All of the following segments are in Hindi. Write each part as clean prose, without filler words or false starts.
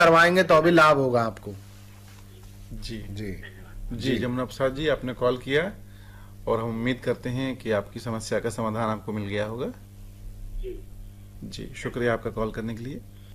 करवाएंगे तो भी लाभ होगा आपको। जी जी जी जमुना प्रसाद जी, आपने कॉल किया और हम उम्मीद करते हैं कि आपकी समस्या का समाधान आपको मिल गया होगा। जी शुक्रिया आपका कॉल करने के लिए।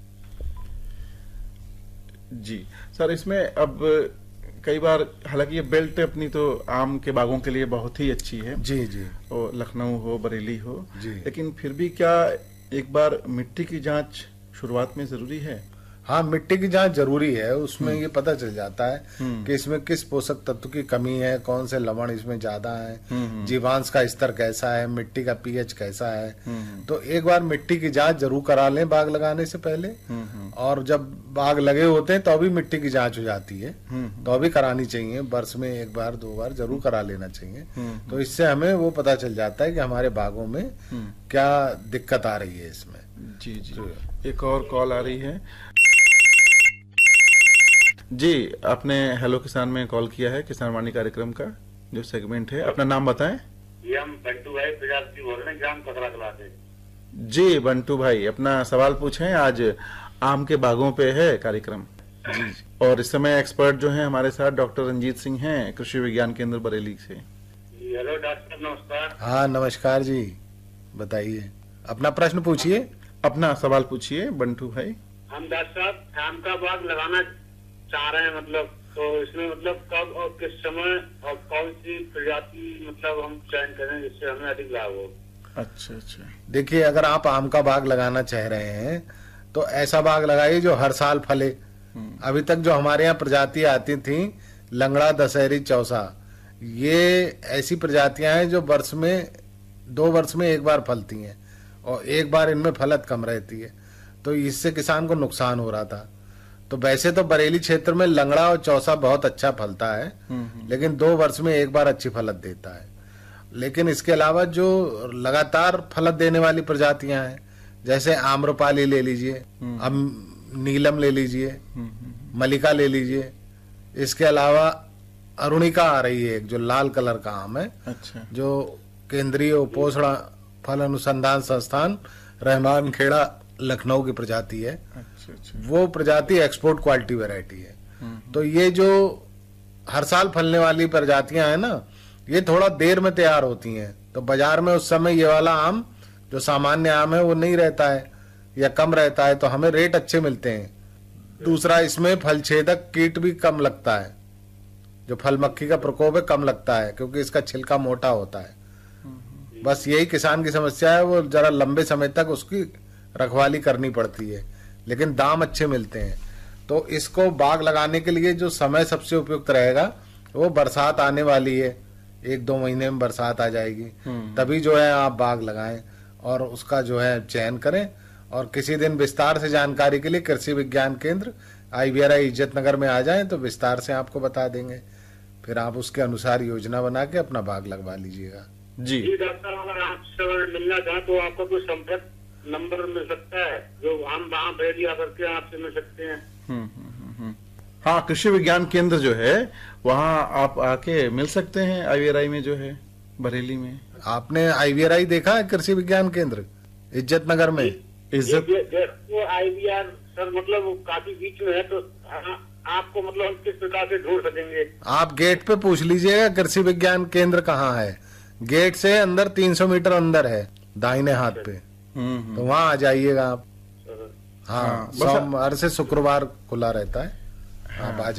जी सर, इसमें अब कई बार, हालांकि ये बेल्ट अपनी तो आम के बागों के लिए बहुत ही अच्छी है, जी जी और लखनऊ हो, बरेली हो जी। लेकिन फिर भी क्या एक बार मिट्टी की जांच शुरुआत में जरूरी है? हाँ, मिट्टी की जांच जरूरी है। उसमें ये पता चल जाता है कि इसमें किस पोषक तत्व की कमी है, कौन से लवण इसमें ज्यादा है, जीवांश का स्तर कैसा है, मिट्टी का पीएच कैसा है। तो एक बार मिट्टी की जांच जरूर करा लें बाग लगाने से पहले। और जब बाग लगे होते हैं तो अभी मिट्टी की जांच हो जाती है, तो अभी करानी चाहिए। वर्ष में एक बार 2 बार जरूर करा लेना चाहिए। तो इससे हमें वो पता चल जाता है कि हमारे बागों में क्या दिक्कत आ रही है इसमें। जी जी एक और कॉल आ रही है। जी, आपने हेलो किसान में कॉल किया है, किसान वाणी कार्यक्रम का जो सेगमेंट है। अपना नाम बताएं। ये हम बंटू भाई प्रजापति बोल रहे हैं, ग्राम ककरा कला से। जी बंटू भाई, अपना सवाल पूछें। आज आम के बागों पे है कार्यक्रम जी, और इस समय एक्सपर्ट जो हैं हमारे साथ डॉक्टर रंजीत सिंह हैं, कृषि विज्ञान केंद्र बरेली से। हेलो डॉक्टर, नमस्कार। हाँ नमस्कार जी, बताइए, अपना प्रश्न पूछिए। अपना सवाल पूछिए बंटू भाई। हम डॉक्टर साहब आम का बाग लगाना चाह रहे हैं, मतलब तो इसमें मतलब कब और किस समय और कौन सी प्रजाति मतलब हम चयन करें जिससे हमें अधिक लाभ हो? अच्छा अच्छा, देखिए, अगर आप आम का बाग लगाना चाह रहे हैं तो ऐसा बाग लगाइए जो हर साल फले। अभी तक जो हमारे यहाँ प्रजाति आती थी, लंगड़ा, दशहरी, चौसा, ये ऐसी प्रजातियां हैं जो वर्ष में 2 वर्ष में एक बार फलती हैं, और एक बार इनमें फलत कम रहती है। तो इससे किसान को नुकसान हो रहा था। तो वैसे तो बरेली क्षेत्र में लंगड़ा और चौसा बहुत अच्छा फलता है, लेकिन 2 वर्ष में एक बार अच्छी फलत देता है। लेकिन इसके अलावा जो लगातार फलत देने वाली प्रजातियां हैं, जैसे आम्रपाली ले लीजिए, अब नीलम ले लीजिए, मलिका ले लीजिए, इसके अलावा अरुणिका आ रही है एक, जो लाल कलर का आम है। अच्छा, जो केंद्रीय उपोषण फल अनुसंधान संस्थान रहमान खेड़ा लखनऊ की प्रजाति है। अच्छा अच्छा, वो प्रजाति एक्सपोर्ट क्वालिटी वैरायटी है। तो ये जो हर साल फलने वाली प्रजातियां हैं ना, ये थोड़ा देर में तैयार होती हैं। तो बाजार में उस समय ये वाला आम जो सामान्य आम है वो नहीं रहता है या कम रहता है, तो हमें रेट अच्छे मिलते हैं। दूसरा, इसमें फलछेदक कीट भी कम लगता है, जो फल मक्खी का प्रकोप है कम लगता है, क्योंकि इसका छिलका मोटा होता है। बस यही किसान की समस्या है, वो जरा लंबे समय तक उसकी रखवाली करनी पड़ती है, लेकिन दाम अच्छे मिलते हैं। तो इसको बाग लगाने के लिए जो समय सबसे उपयुक्त रहेगा वो बरसात आने वाली है, 1-2 महीने में बरसात आ जाएगी, तभी जो है आप बाग लगाएं और उसका जो है चयन करें। और किसी दिन विस्तार से जानकारी के लिए कृषि विज्ञान केंद्र IVRI इज्जत नगर में आ जाएं तो विस्तार से आपको बता देंगे। फिर आप उसके अनुसार योजना बना के अपना बाग लगवा लीजिएगा। जी डॉक्टर, अगर आपसे मिलना चाहें तो आपका कोई संपर्क नंबर मिल सकता है जो हम वहाँ भेज दिया करके आपसे मिल सकते हैं? हाँ, कृषि विज्ञान केंद्र जो है वहाँ आप आके मिल सकते हैं, IVRI में जो है बरेली में। आपने IVRI देखा है कृषि विज्ञान केंद्र इज्जत नगर में? इज्जत वो IVR सर मतलब वो काफी बीच में है, तो आपको मतलब हम किस प्रकार से ढूंढ सकेंगे? आप गेट पे पूछ लीजिएगा कृषि विज्ञान केंद्र कहाँ है। गेट से अंदर 300 मीटर अंदर है, दाहिने हाथ पे। तो वहाँ आ जाइएगा आप। हाँ, सोमवार से शुक्रवार खुला रहता है, आप आ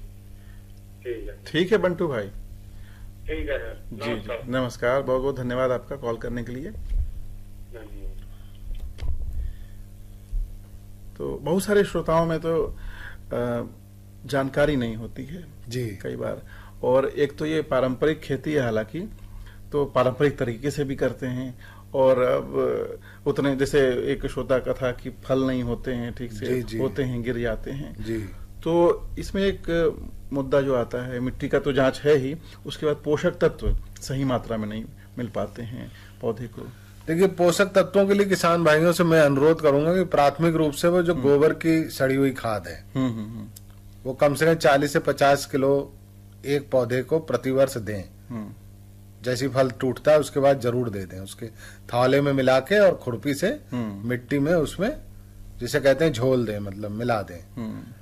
जाइएगा। ठीक है बंटू भाई। ठीक है सर, जी जी नमस्कार, बहुत बहुत धन्यवाद आपका कॉल करने के लिए। तो बहुत सारे श्रोताओं में तो जानकारी नहीं होती है जी कई बार, और एक तो ये पारंपरिक खेती है, हालांकि तो पारंपरिक तरीके से भी करते हैं, और अब उतने, जैसे एक श्रोता का था कि फल नहीं होते हैं ठीक से, जी, जी। होते हैं गिर जाते हैं जी। तो इसमें एक मुद्दा जो आता है, मिट्टी का तो जांच है ही, उसके बाद पोषक तत्व सही मात्रा में नहीं मिल पाते हैं पौधे को। देखिए, पोषक तत्वों के लिए किसान भाइयों से मैं अनुरोध करूंगा कि प्राथमिक रूप से वो जो गोबर की सड़ी हुई खाद है वो कम से कम 40 से 50 किलो एक पौधे को प्रतिवर्ष दें। जैसी फल टूटता है उसके बाद जरूर दे दें, उसके थाले में मिला के और खुरपी से मिट्टी में उसमें जिसे कहते हैं झोल दें, मतलब मिला दें।